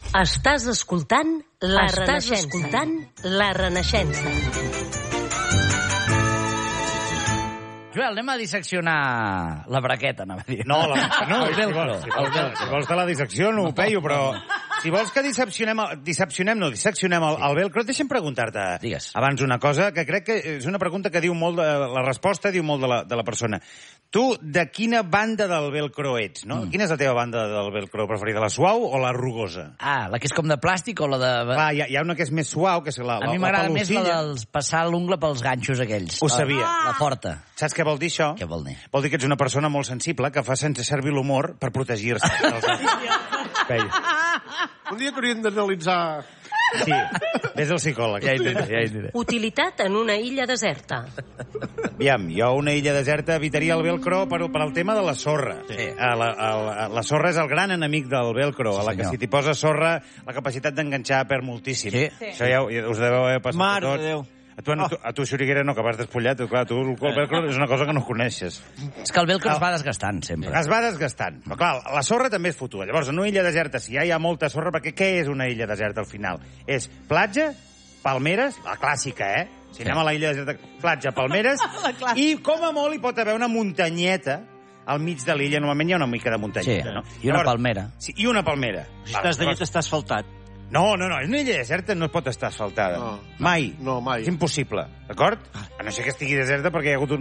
Estàs escoltant La Renaixença. Joel, anem a disseccionar la braqueta, anava a dir. No, el velcro. Si vols te la dissecciono, ho peio, però si vols que disseccionem el velcro, deixa'm preguntar-te Digues. abans una cosa, que crec que és una pregunta que diu molt la resposta diu molt de la persona. Tu, de quina banda del velcro ets, no? Quina és la teva banda del velcro preferida, la suau o la rugosa? La que és com de plàstic o la de... Clar, hi ha una que és més suau, que és la A mi m'agrada més la dels passar l'ungla pels ganxos aquells. Ho sabia. La forta. Saps què vol dir això? Què vol dir? Vol dir que ets una persona molt sensible que fa sense servir l'humor per protegir-se. Un dia que hauríem d'analitzar... Sí, ves al psicòleg. Ja hi diré. Utilitat en una illa deserta. Aviam, jo a una illa deserta evitaria el velcro per al tema de la sorra. Sí. La sorra és el gran enemic del velcro. A la que si t'hi posa sorra, la capacitat d'enganxar perd moltíssim. Sí. Això ja us deveu haver passat Mare a de tots. Déu. A tu, Xuriguera, no, que vas despullat. Clar, tu el velcro és una cosa que no coneixes. És que el velcro es va desgastant, sempre. Es va desgastant. Però clar, la sorra també és fotuda. Llavors, en una illa deserta, si ja hi ha molta sorra, perquè què és una illa deserta al final? És platja, palmeres, la clàssica, Si anem a la illa deserta, platja, palmeres, i com a molt hi pot haver una muntanyeta al mig de l'illa. Normalment hi ha una mica de muntanyeta, no? I una palmera. Sí, i una palmera. Si estàs de llet, està asfaltat. No, és una illa deserta, no pot estar asfaltada. No. Mai. No, mai. És impossible, d'acord? A no ser que estigui deserta perquè hi ha hagut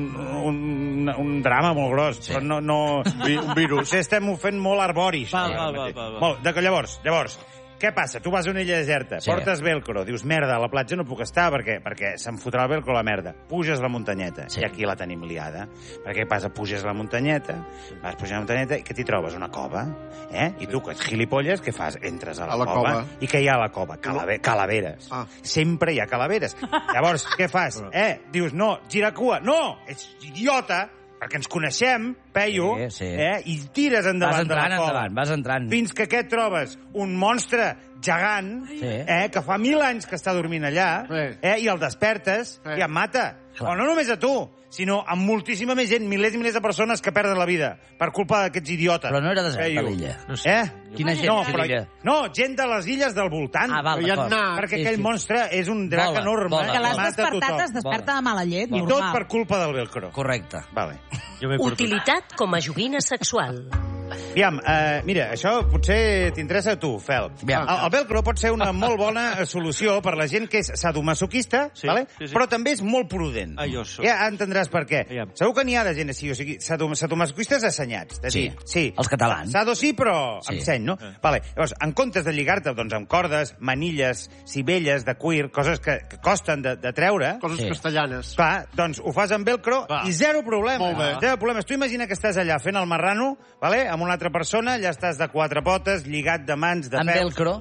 un drama molt gros. Sí. Però no... Un virus. Potser estem fent molt arboris. Va. Molt, llavors, què passa? Tu vas a una illa deserta, portes velcro, dius, merda, a la platja no puc estar perquè se'm fotrà el velcro a la merda. Puges la muntanyeta, i aquí la tenim liada. Perquè què passa? Puges la muntanyeta, vas pujant la muntanyeta, i què t'hi trobes? Una cova, I tu, que ets gilipolles, què fas? Entres a la cova. I què hi ha a la cova? Calaveres. Sempre hi ha calaveres. Llavors, què fas? Dius, no, gira cua. No! Ets idiota! Perquè ens coneixem, peio, i tires endavant de la cova. Vas entrant. Fins que què et trobes? Un monstre gegant, que fa 1000 anys que està dormint allà, i el despertes i et mata. Però no només a tu, sinó a moltíssima més gent, milers i milers de persones que perden la vida per culpa d'aquests idiotes. Però no era deserta l'illa. Quina gent no, és l'illa? No, gent de les illes del voltant. Val, d'acord. Perquè aquell monstre és un drac enorme. Que l'has despertat, es desperta de mala llet, normal. I tot per culpa del velcro. Correcte. Vale. Utilitat com a joguina sexual. Aviam, mira, això potser t'interessa a tu, Fel. El velcro pot ser una molt bona solució per la gent que és sadomasoquista, però també és molt prudent. Ja entendràs per què. Segur que n'hi ha de gent així, o sigui, sadomasoquistes assenyats. Sí, els catalans. Sado sí, però amb seny, no? Llavors, en comptes de lligar-te amb cordes, manilles, sibelles de cuir, coses que costen de treure... Coses castellanes. Clar, doncs ho fas amb velcro i zero problema. Molt bé. Zero problemes. Tu imagina que estàs allà fent el marrano, amb una altra persona, allà estàs de 4 potes, lligat de mans, de peus... Amb velcro?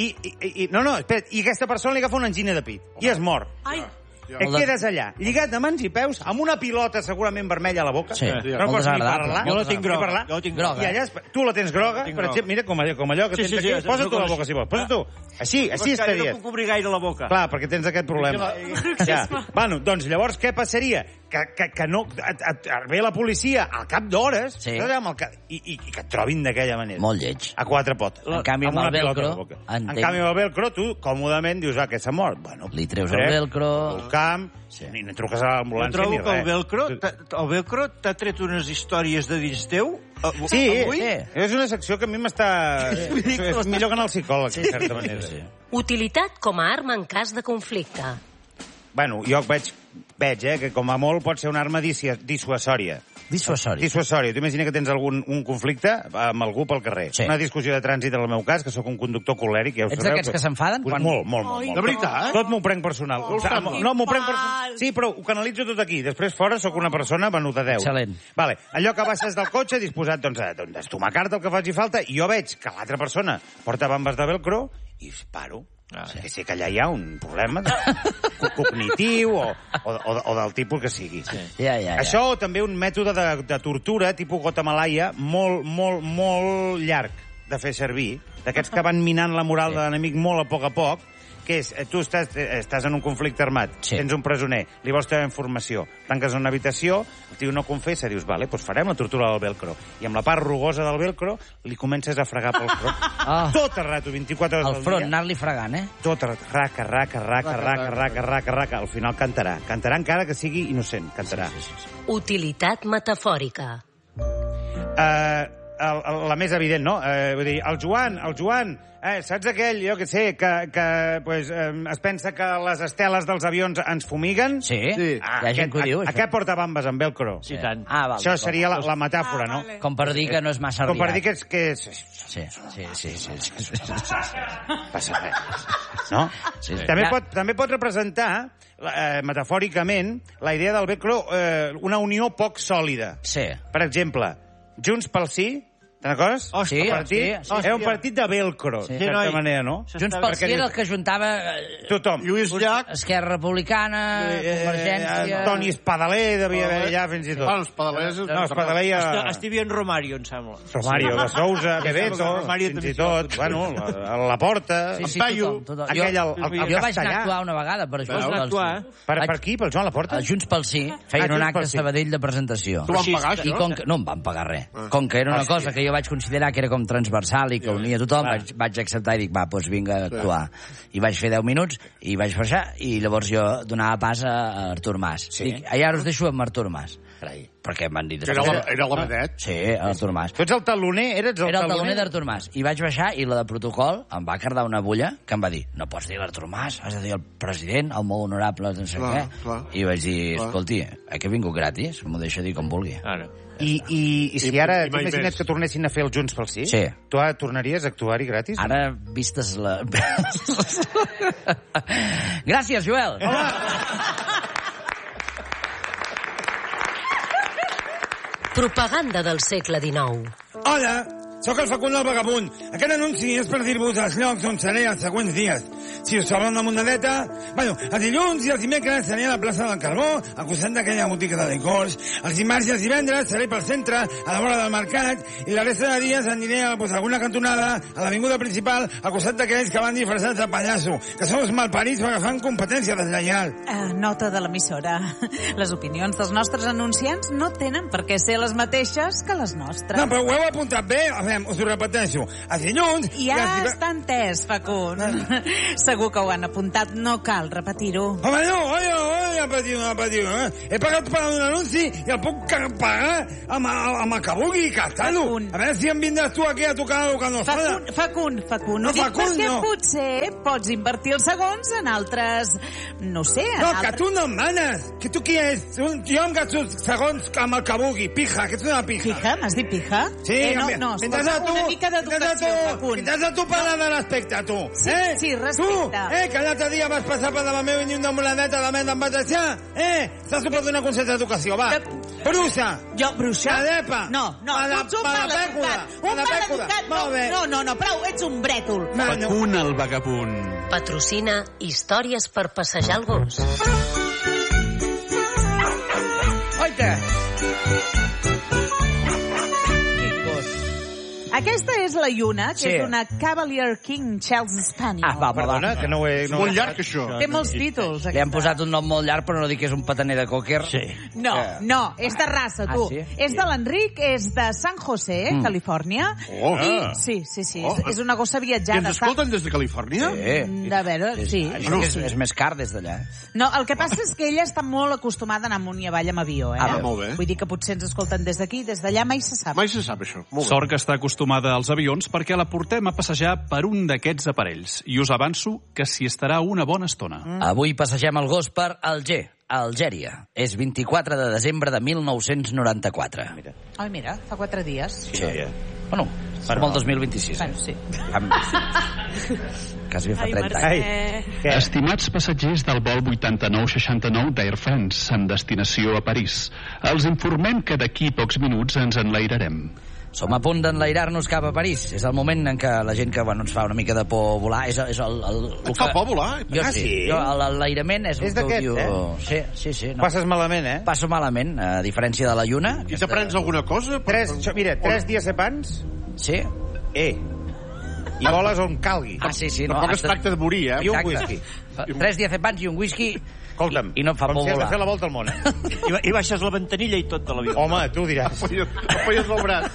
No, espera't, i aquesta persona li agafa una angina de pit. I es mor. Ai! Et quedes allà, lligat de mans i peus, amb una pilota segurament vermella a la boca. Sí, no pots ni parlar. Jo la tinc groga. I allà, tu la tens groga, per exemple, mira com allò que tens aquí. Posa-t'ho a la boca, si vols. Posa-t'ho. Així estaries. No puc obrir gaire la boca. Clar, perquè tens aquest problema. Bueno, doncs llavors què passaria? Que no... Ve la policia al cap d'hores i que et trobin d'aquella manera. Molt lleig. A 4 potes. En canvi, amb el velcro... En canvi, amb el velcro, tu, còmodament, dius, que s'ha mort. Bueno, li treus el velcro... El camp, i no truques a l'ambulància ni res. Jo trobo que el velcro t'ha tret unes històries de dins teu. Sí, és una secció que a mi m'està... És millor que anar al psicòleg, en certa manera. Utilitat com a arma en cas de conflicte. Bueno, jo veig que com a molt pot ser una arma dissuasòria. Dissuasòria. Tu imagina que tens un conflicte amb algú pel carrer. Una discussió de trànsit, en el meu cas, que sóc un conductor colèric. Ets d'aquests que s'enfaden? Molt. De veritat? Tot m'ho prenc personal. No, m'ho prenc personal. Sí, però ho canalitzo tot aquí. Després, fora, sóc una persona venuda a Déu. Excel·lent. Vale. Allò que baixes del cotxe disposat d'estomacar-te el que faci falta, i jo veig que l'altra persona porta bambes de velcro i paro. Que sé que allà hi ha un problema cognitiu o del tipus que sigui. Això o també un mètode de tortura tipus Guatemala molt llarg de fer servir, d'aquests que van minant la moral de l'enemic molt a poc, que és, tu estàs en un conflicte armat, tens un presoner, li vols treure informació, tanques una habitació, el tio no confessa, dius, vale, doncs farem la tortura del velcro. I amb la part rugosa del velcro li comences a fregar pel front. Tot el rato, 24 hores al dia. El front, anar-li fregant, Tot el rato, raca. Al final cantarà. Cantarà encara que sigui innocent, cantarà. Utilitat metafòrica. La més evident, no? Vull dir, el Joan, saps aquell, jo què sé, que pues, es pensa que les esteles dels avions ens fumiguen? Sí, hi ha gent que ho diu, això. Aquest porta bambes amb velcro. Sí, tant. Això seria la metàfora, no? Com per dir que no és massa Com per dir que és... Sí. Passa res. No? Sí. També pot representar, metafòricament, la idea del velcro, una unió poc sòlida. Sí. Per exemple, Junts pel Sí, te'n recordes? Sí. Era un partit de velcro, de certa manera, no? Junts pel Sí era el que juntava tothom. Lluís Llach, Esquerra Republicana, Convergència... Toni Espadaler devia haver allà fins i tot. els pedalers... No, Espadaler ja... Estivien Romario, em sembla. Romario de Sousa, Bebeto, fins i tot, bueno, a la Porta... Sí, tothom. Jo vaig anar a actuar una vegada per això. Per aquí, pel Joan Laporta? Junts pel Sí feien un acte a Sabadell de presentació. Tu van pagar, això? No em van pagar res. Com que era una cosa que jo vaig considerar que era com transversal i que unia tothom, vaig acceptar i dic, va, doncs vinga a actuar. I vaig fer 10 minuts, i vaig baixar, i llavors jo donava pas a Artur Mas. Dic, ara us deixo amb Artur Mas. Perquè m'han dit... Era la vedet? Sí, Artur Mas. Tu ets el taloner? Era el taloner d'Artur Mas. I vaig baixar, i la de protocol em va cardar una bulla que em va dir, no pots dir l'Artur Mas, has de dir el president, el molt honorable, no sé què. I vaig dir, escolti, que he vingut gratis, m'ho deixa dir com vulgui. I si ara, imagina't que tornessin a fer el Junts pel Sí? Sí. Tu tornaries a actuar-hi gratis? Ara, vistes la... Gràcies, Joel. Propaganda del segle XIX. Hola, sóc el Facundo el Vagabund. Aquest anunci és per dir-vos els llocs on seré els següents dies. Si us sobra una monedeta... Bueno, els dilluns i els dimecres seré a la plaça del Carbó, al costat d'aquella botiga de licors. Els dimarts i els divendres seré pel centre, a la vora del mercat, i la resta de dies aniré a alguna cantonada, a l'avinguda principal, al costat d'aquells que van disfressats de pallasso, que són els malparits per agafar competència deslleial. Nota de l'emissora. Les opinions dels nostres anunciants no tenen per què ser les mateixes que les nostres. No, però ho heu apuntat bé? A veure, us ho repeteixo. Els dilluns... Ja està entès, Facund. Segur que ho han apuntat, no cal repetir-ho. Home, no, repetir-ho. He pagat per un anunci i el puc pagar amb el que vulgui gastar-lo. A veure si em vindràs tu aquí a tocar el que no es fa. Facund. No, perquè potser pots invertir els segons en altres... No sé, No, que tu no em manes. Que tu qui és? Jo em gasto segons amb el que vulgui. Pija, que ets una pija. Pija? M'has dit pija? Sí, no, escolta, una mica d'educació, Facund. Vindràs a tu parlar de l'aspecte, tu. Sí, respecte. Tu, que l'altre dia vas passar per davant meu i ni una monedeta de merda em vas deixar? Estàs per donar consell d'educació, va. Bruixa. Jo, bruixa? Adepa. No, ets un maleducat. Un maleducat. No, prou, ets un brètol. Facund el Vagabund. Patrocina històries per passejar el gos. Oita! Aquesta és la Lluna, que és una Cavalier King Charles Spaniel. Perdona, que no ho he... Molt llarg, això. Té molts títols. Li han posat un nom molt llarg, però no dic que és un pataner de cocker. Sí. No, és de raça, tu. Sí? És de l'Enric, és de San José, Califòrnia. Sí. És una gossa viatjada. I ens escolten des de Califòrnia? Sí. De veure, sí. És més car des d'allà. No, el que passa és que ella està molt acostumada a anar amunt i avall amb avió, molt bé. Vull dir que potser ens escolten des d'aquí, des d'allà, mai se sap. Mai se sap, això. Sort que està acostumada als avions perquè la portem a passejar per un d'aquests aparells. I us avanço que s'hi estarà una bona estona. Avui passegem el gos per Alger, Algèria. És 24 de desembre de 1994. Ai, mira, fa 4 dies. Sí. Bueno, som el 2026. Bueno, sí. Quasi fa 30 anys. Estimats passatgers del vol 8969 d'Air France, amb destinació a París, els informem que d'aquí pocs minuts ens enlairarem. Som a punt d'enlairar-nos cap a París. És el moment en què la gent que ens fa una mica de por volar... Et fa por volar? Jo sí. L'enlairament és el que ho diu... Sí. Passes malament, eh? Passo malament, a diferència de la Lluna. I t'aprens alguna cosa? Mira, 3 diazepams. Sí. I voles on calgui. Sí, no. Tampoc es tracta de morir, I un whisky. 3 diazepams i un whisky. Escolta'm, I no em fa por com si has de volar. fer la volta al món, I baixes la ventanilla i tot de l'avió. Home, tu ho diràs. Apoyes el braç.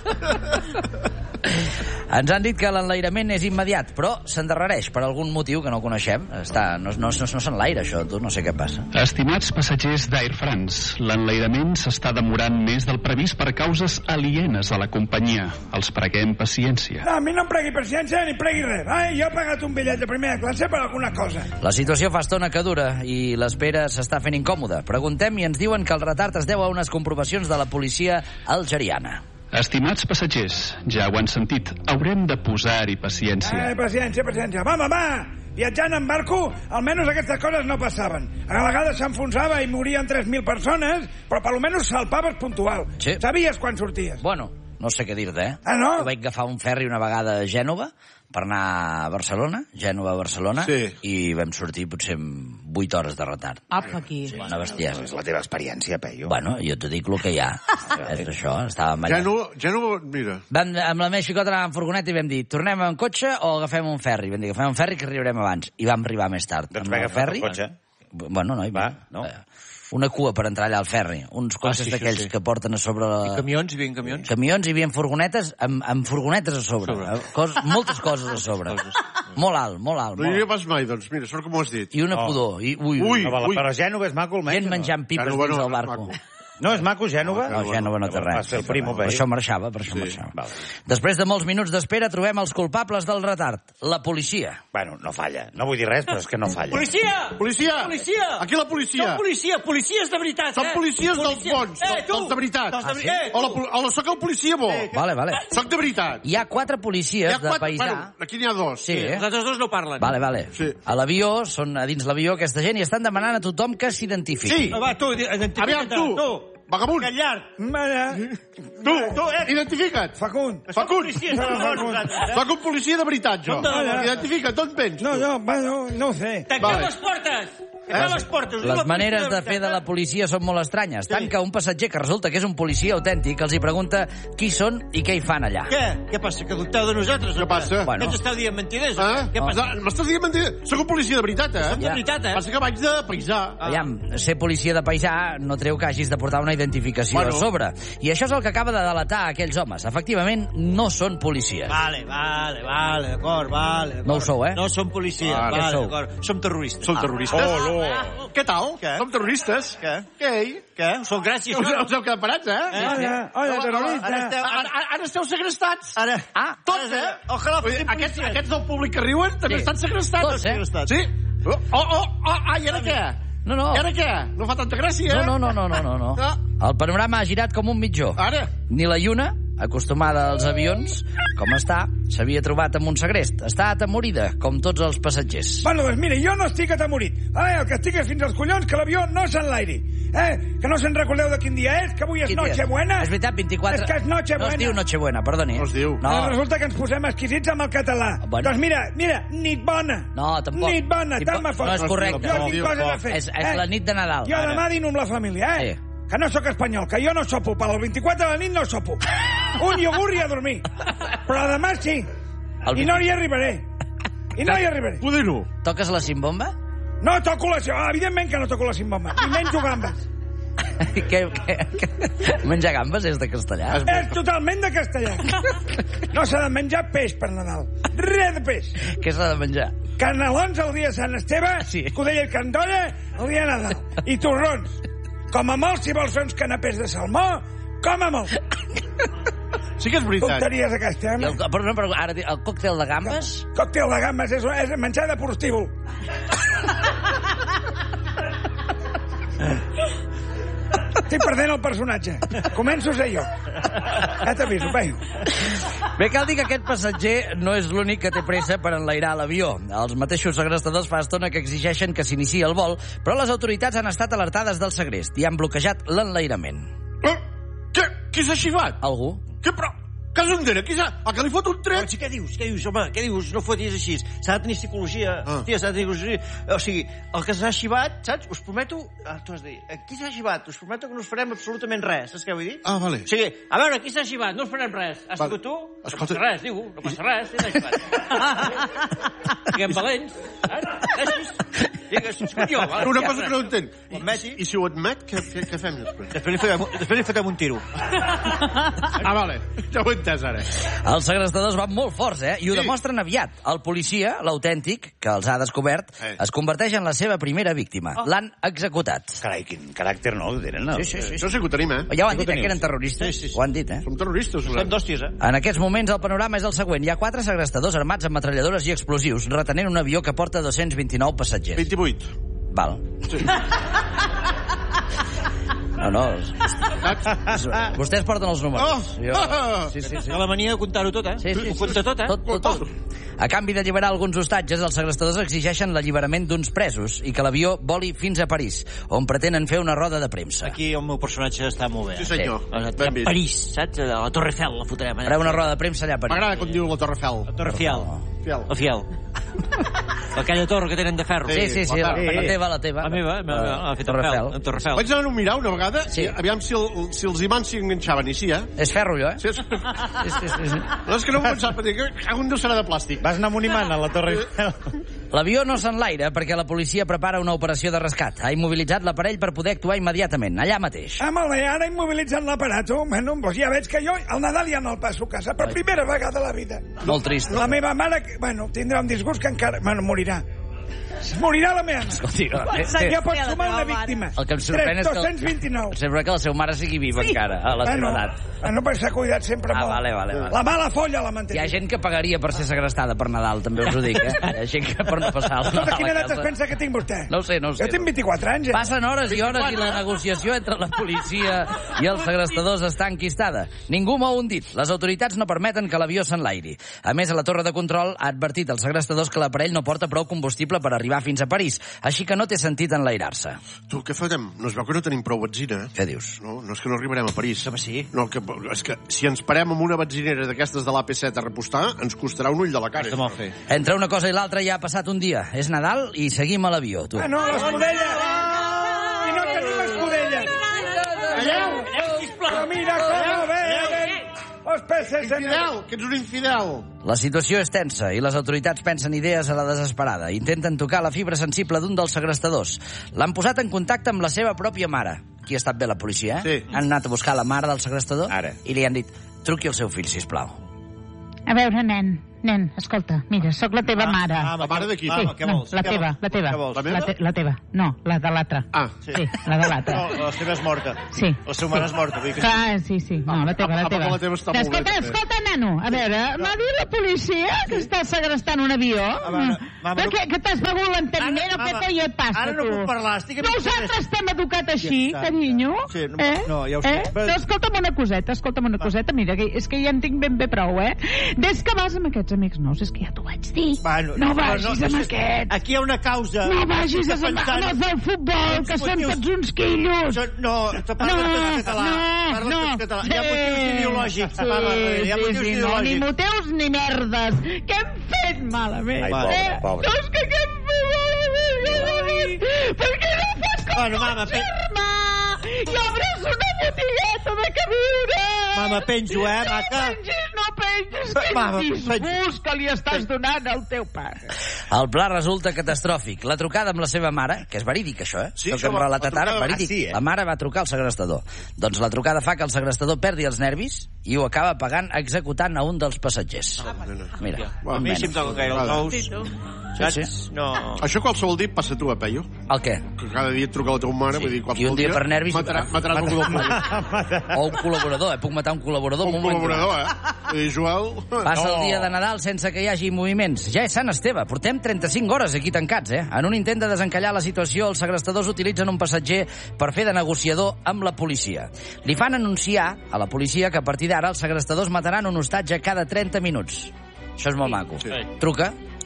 Ens han dit que l'enlairament és immediat, però s'endarrereix per algun motiu que no coneixem. No s'enlaira, això, tu, no sé què passa. Estimats passatgers d'Air France, l'enlairament s'està demorant més del previst per causes alienes a la companyia. Els preguem paciència. A mi no em pregui paciència ni pregui res. Jo he pagat un bitllet de primera classe per alguna cosa. La situació fa estona que dura i l'espera s'està fent incòmoda. Preguntem i ens diuen que el retard es deu a unes comprovacions de la policia algeriana. Estimats passatgers, ja ho han sentit, haurem de posar-hi paciència. Paciència. Va! Viatjant en barco, almenys aquestes coses no passaven. A vegades s'enfonsava i morien 3.000 persones, però per almenys salpaves puntual. Sí. Sabies quan sorties. Bueno, no sé què dir-te, eh? Ah, no? Jo vaig agafar un ferri una vegada a Gènova per anar a Barcelona, Gènova-Barcelona, i vam sortir potser amb 8 hores de retard. Apa, aquí. Sí, una bestiesa. És la teva experiència, Peyu. Bueno, jo t'ho dic el que hi ha. És això, estàvem allà. Gènova, mira. Amb la meva xicota anàvem en furgoneta i vam dir, tornem en cotxe o agafem un ferri? Vam dir, agafem un ferri que arribarem abans. I vam arribar més tard. Doncs va agafar el cotxe. Bueno, no, va, no? Una cua per entrar allà al ferri. Uns cotxes d'aquells que porten a sobre... I camions, hi havia camions? Camions, hi havia furgonetes, amb furgonetes a sobre. Moltes coses a sobre. Molt alt. No hi havia pas mai, doncs, mira, sort com ho has dit. I una pudor. Ui. Però Gènova és maco, almenys. Gent menjant pipes dins del barco. No, és maco, Gènova? No, Gènova no té res. Vas fer el primo, Per això marxava. Després de molts minuts d'espera, trobem els culpables del retard. La policia. Bueno, no falla. No vull dir res, però és que no falla. Policia! Aquí la policia. Són policies de veritat, Són policies dels bons, dels de veritat. Hola, sóc el policia bo. Vale. Soc de veritat. Hi ha 4 policies de paisà. Bueno, aquí n'hi ha 2. Sí, Els altres dos no parlen. Vale. Sí. A l'avió, són a dins l'avió aquesta gent i estan demanant a tothom que s'identifiqui. Sí. Va, tu, Aviam, tu. Vagabund. Callar. Tu, identifica't. Facund. Soc Soc un policia de veritat, jo. Identifica't, d'on vens? No ho sé. Tanqueu les portes! Les maneres de fer de la policia són molt estranyes, tant que un passatger que resulta que és un policia autèntic els hi pregunta qui són i què hi fan allà. Què passa, que dubteu de nosaltres? Què passa? Què ens esteu dient mentiders? Què passa? M'estàs dient mentiders? Soc un policia de veritat, Soc de veritat, Passa que vaig de paisà. Aviam, ser policia de paisà no treu que hagis de portar una identificació a sobre. I això és el que acaba de delatar aquells homes. Efectivament, no són policies. Vale, d'acord. No ho sou, No som policies, d'acord. Som terroristes. Som terroristes? Què tal? Som terroristes? Què? Són gràcies. Us heu quedat parats, Hola, terrorista. Ara esteu segrestats. Tots, Ojalà fossin Aquests del públic que riuen també estan segrestats. Tots, Sí? I ara què? No. I ara què? No fa tanta gràcia, No. El panorama ha girat com un mitjó. Ara? Ni la lluna, acostumada als avions, com està, s'havia trobat amb un segrest. Està atemorida, com tots els passatgers. Bueno, doncs mira, jo no estic atemorit. El que estic és fins als collons que l'avió no s'enlairi. Que no se'n recordeu de quin dia és, que avui és Nochebuena. És veritat, 24... És que és Nochebuena. No es diu Nochebuena, perdoni. No es diu. No. Resulta que ens posem exquisits amb el català. Bueno. Doncs mira, nit bona. No, tampoc. Nit bona, tant me fot. No és correcte. Jo tinc coses a fer. És la nit de Nadal. Jo demà dino amb la família, Sí. Que no sóc espanyol, que jo no sopo. Per al 24 de la nit no sopo. Un iogurt i a dormir. Però demà sí. I no hi arribaré. Poder-ho. Toques la cimbomba? No toco evidentment que no toco la cimbomba. Ni menjo gambes. Què? Menjar gambes és de castellà? És totalment de castellà. No s'ha de menjar peix per Nadal. Res de peix. Què s'ha de menjar? Canelons el dia de Sant Esteve, codella i candolla el dia de Nadal. I torrons. Com a molt, si vols fer uns canapés de salmó, com a molt. Sí que és veritat. Tonteries aquestes, Però ara, el còctel de gambes? Còctel de gambes és menjar de prostíbul. Estic perdent el personatge. Començo a ser jo. Ja t'aviso, veio. Bé, cal dir que aquest passatger no és l'únic que té pressa per enlairar l'avió. Els mateixos segrestadors fa estona que exigeixen que s'iniciï el vol, però les autoritats han estat alertades del segrest i han bloquejat l'enlairament. Què s'ha xivat? Algú? Què, però... Casa Ondera, que li fot un tret? Què dius, home? Què dius? No fotis així. S'ha de tenir psicologia. Hòstia, s'ha de tenir psicologia. O sigui, el que s'ha xivat, saps? Us prometo... Tu has de dir, qui s'ha xivat? Us prometo que no us farem absolutament res. Saps què vull dir? Vale. O sigui, a veure, qui s'ha xivat? No us farem res. Has sigut tu? No passa res, diu. No passa res. Qui s'ha xivat? Siguem valents. Digues, jo. Una cosa que no entenc. I si ho admet, què fem després? Després li fotem un tiro. Vale. Ja ho he entès, ara. Els segrestadors van molt forts, i ho demostren aviat. El policia, l'autèntic, que els ha descobert, es converteix en la seva primera víctima. L'han executat. Carai, quin caràcter, no? Sí. Això sí que ho tenim, Ja ho han dit, que eren terroristes. Sí. Ho han dit, Som terroristes. Som d'hòsties, En aquests moments el panorama és el següent. Hi ha 4 segrestadors armats amb metralladores i explosius retenint un avió que porta 229 passatgers. 28. Val. Sí. No. Vostès porten els números. Sí. La mania de comptar-ho tot, Sí. Ho compta tot, Tot. A canvi d'alliberar alguns hostatges, els segrestadors exigeixen l'alliberament d'uns presos i que l'avió voli fins a París, on pretenen fer una roda de premsa. Aquí el meu personatge està molt bé. Sí, senyor. A París, saps? A la Torre Eiffel la fotrem. Farem una roda de premsa allà a París. M'agrada com diu la Torre Eiffel. La Torre Eiffel. La Fiel. Aquella torre que tenen de ferro. Sí, la teva. La meva, la Torre Eiffel. Vaig anar a mirar una vegada i aviam si els imants s'hi enganxaven, i sí, És ferro, allò, Sí. No, és que no m'ho pensava, perquè un deu serà de plàstic. Vas anar amb un imant a la Torre Eiffel. L'avió no s'enlaira perquè la policia prepara una operació de rescat. Ha immobilitzat l'aparell per poder actuar immediatament, allà mateix. Molt bé, ara immobilitzant l'aparato. Bueno, doncs ja veig que jo al Nadal ja no el passo a casa, per primera vegada a la vida. Molt trist. La meva mare, tindrà un disgust que encara... morirà. Morirà la meva mare. Escolti, Ja pot sumar una víctima. El que em sorprèn és que... 229. Sempre que la seva mare sigui viva encara, a la seva edat. Però s'ha cuidat sempre molt. Vale. La mala folla la mantenia. Hi ha gent que pagaria per ser segrestada per Nadal, també us ho dic, Hi ha gent que per no passar el Nadal Escolta, quina a edat es casa. pensa que tinc vostè? No ho sé. Jo tinc 24 anys. Passen hores i hores i la negociació entre la policia i els segrestadors està enquistada. Ningú mou un dit. Les autoritats no permeten que l'avió s'enlairi. A més, a la torre de control ha advertit als segrestadors que l'aparell no porta prou combustible per arribar fins a París, així que no té sentit enlairar-se. Tu, què farem? No es veu que no tenim prou benzina. Què dius? No és que no arribarem a París. Com sí? No, és que si ens parem amb una benzinera d'aquestes de l'AP7 a repostar, ens costarà un ull de la cara. Està mal fet. Entre una cosa i l'altra ja ha passat un dia. És Nadal i seguim a l'avió, tu. L'escudella! I no tenim escudella! Calleu, sisplau! Però mira com ven els peces... Infidel, que ets un infidel! La situació és tensa i les autoritats pensen idees a la desesperada. Intenten tocar la fibra sensible d'un dels segrestadors. L'han posat en contacte amb la seva pròpia mare. Aquí ha estat bé la policia, Sí. Han anat a buscar la mare del segressador Ara. I li han dit, truqui al seu fill, sisplau. A veure, nen, escolta, mira, sóc la teva mare. La mare de qui? Sí, què vols? la teva. Què vols? La meva? La teva, no, la de l'altra. Sí. Sí, la de l'altra. No, la seva és morta. Sí. La seva mare és morta. Vull dir que... Sí, no, la teva. La teva està molt bé, també. Escolta, nano, a veure, m'ha dit la policia que està segrestant un avió? Mama, Que t'has begut l'enteniment o què coi et passa, Ara no puc parlar, estic... Nosaltres estem educat així, Ja està. carinyo. Sí, no, ja ho sé. No, escolta'm una coseta, mira, que és que ja en tinc ben bé prou, Des que vas amb aquests amics nous, és que ja t'ho vaig dir. No vagis amb aquests. Aquí hi ha una causa. No vagis amb els del futbol, que són tots uns quillos. No, parla tot català. Parla tot català. Hi ha motius ideològics. Hi ha motius Ni ideològics. motius ni merdes. Què hem fet malament? Pobre. No, és que què hem fet malament? Per què no fas com Mama, germà? I obres una botigueta de queviure. Mama, penjo, maca. No pengis, Mama, quin disgust que li estàs donant al teu pare. El pla resulta catastròfic. La trucada amb la seva mare, que és verídic, això, Sí, el que això hem relatat la ara, trucada- verídic. La mare va trucar al segrestador. Doncs la trucada fa que el segrestador perdi els nervis i ho acaba pagant executant a un dels passatgers. Mira, A mi si em toca caire els ous. Sí. No. Això qualsevol dia passa a tu, Peyu? El què? Que cada dia et truca la teva mare, vull dir, I qualsevol un dia per nervis... mataràs algú del poble. O un col·laborador, Puc matar un col·laborador en Un un moment donat. col·laborador, Vull dir, Joel... Passa el dia de Nadal sense que hi hagi moviments. Ja és Sant Esteve, portem 35 hores aquí tancats, En un intent de desencallar la situació, els segrestadors utilitzen un passatger per fer de negociador amb la policia. Li fan anunciar a la policia que a partir d'ara els segrestadors mataran un hostatge cada 30 minuts. Això és molt maco. Sí. Truca,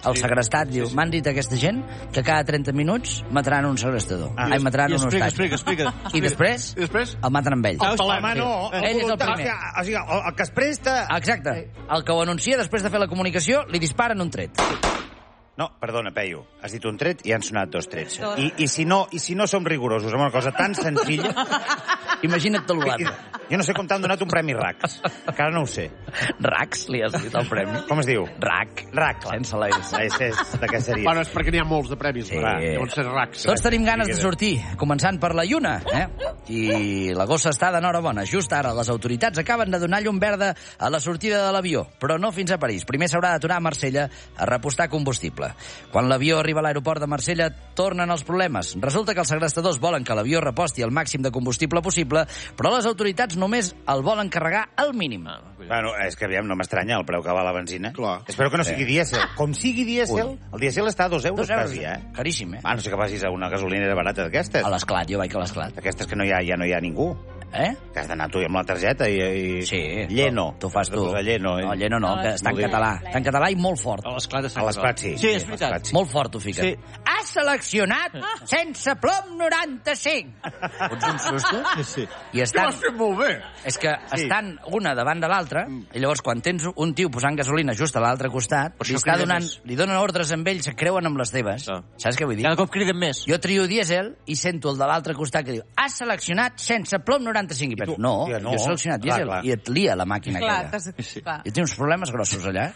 el segrestat diu, m'han dit aquesta gent que cada 30 minuts mataran un segrestador. Mataran un hostatge. Explica. I després el maten amb ell. Home, no. Ell és el primer. O sigui, el que es presta... Exacte. El que ho anuncia després de fer la comunicació, li disparen un tret. No, perdona, Peyu, has dit un tret i han sonat 2 trets. I si no som rigorosos amb una cosa tan senzilla... Imagina't tot l'altre. Jo no sé com t'han donat un premi RACS. Encara no ho sé. RACS, li has dit el premi? Com es diu? RAC. RAC. Sense la S. De què seria? Bueno, és perquè n'hi ha molts de premis. Sí. Deuen ser RACs. Tots tenim ganes de sortir, començant per la lluna, I la gossa està d'enhorabona. Just ara les autoritats acaben de donar llum verda a la sortida de l'avió, però no fins a París. Primer s'haurà d'aturar a Marsella a repostar combustible. Quan l'avió arriba a l'aeroport de Marsella, tornen els problemes. Resulta que els segrestadors volen que l'avió reposti el màxim de combustible possible, però les autoritats només el volen carregar al mínim. Bueno, és que aviam, no m'estranya el preu que va la benzina. Clar. Espero que no sigui dièsel. Com sigui dièsel, el dièsel està a 2 euros 2 euros, quasi, caríssim, No sé que vagis a una gasolinera barata d'aquestes. A l'Esclat, jo vaig a l'Esclat. Aquestes que ja no hi ha ningú. Que has d'anar tu amb la targeta i... Sí. Lleno. Tu fas tu. Lleno, No, lleno no, que està en català. Està en català i molt fort. A l'Esclat A l'Esclat, sí. Sí, és veritat. Molt fort ho fiquen. Sí. Ha seleccionat sense plom 95. Fots un susto? Sí. I estan... Ho has fet molt bé. És que estan una davant de l'altra, i llavors quan tens un tio posant gasolina just a l'altre costat, li donen ordres amb ells, se creuen amb les teves. Saps què vull dir? Cada cop criden més. Jo trio dièsel i sento el de l'altre costat que diu, has seleccionat sense plom 95. I penso, no, jo he seleccionat dièsel. I et lia la màquina aquella. I té uns problemes grossos allà.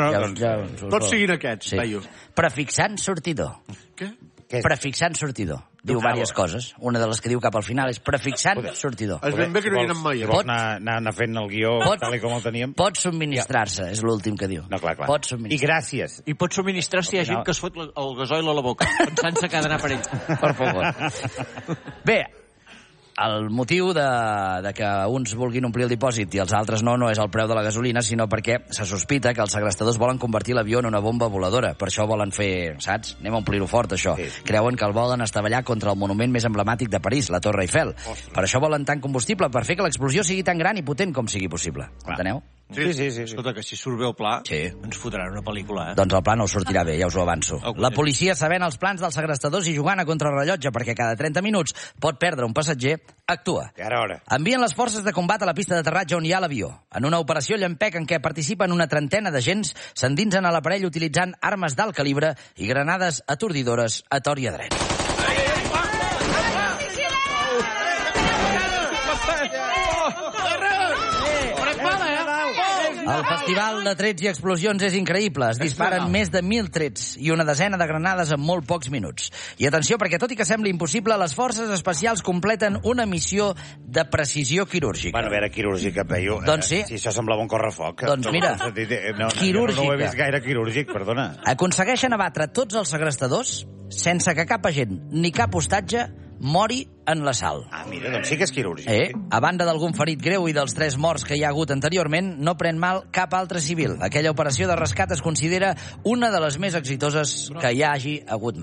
Tots siguin aquests, Peyu. Prefixant sortidor. Què? Prefixant sortidor. Diu diverses coses. Una de les que diu cap al final és prefixant sortidor. És ben bé que no hi anem mai. Si vols anar fent el guió tal com el teníem... Pot subministrar-se, és l'últim que diu. No, clar. Pot subministrar. I gràcies. I pot subministrar si hi ha gent que es fot el gasoil a la boca, pensant-se que ha d'anar per ell. Per favor. Bé, el motiu de que uns vulguin omplir el dipòsit i els altres no és el preu de la gasolina, sinó perquè se sospita que els segrestadors volen convertir l'avió en una bomba voladora. Per això volen fer, saps? Anem a omplir-ho fort, això. Sí. Creuen que el volen estavellar contra el monument més emblemàtic de París, la Torre Eiffel. Ostres. Per això volen tant combustible, per fer que l'explosió sigui tan gran i potent com sigui possible. Enteneu? Sí. Escolta, que si surt bé el pla, ens fotran una pel·lícula, Doncs el pla no us sortirà bé, ja us ho avanço. La policia, sabent els plans dels segrestadors i jugant a contrarrellotge perquè cada 30 minuts pot perdre un passatger, actua. Envien les forces de combat a la pista d'aterratge on hi ha l'avió. En una operació llampec en què participen una trentena d'agents, s'endinsen a l'aparell utilitzant armes d'alt calibre i granades atordidores a tor i a dret. El festival de trets i explosions és increïble. Es disparen més de 1.000 trets i una desena de granades en molt pocs minuts. I atenció, perquè tot i que sembli impossible, les forces especials completen una missió de precisió quirúrgica. Bueno, a veure, quirúrgica, Peyu. Doncs sí. Si això semblava un correfoc. Doncs mira, quirúrgica. No ho he vist gaire quirúrgic, perdona. Aconsegueixen abatre tots els segrestadors sense que cap agent ni cap hostatge mori en l'assalt. Mira, doncs sí que és quirúrgic. A banda d'algun ferit greu i dels 3 morts que hi ha hagut anteriorment, no pren mal cap altre civil. Aquella operació de rescat es considera una de les més exitoses que hi hagi hagut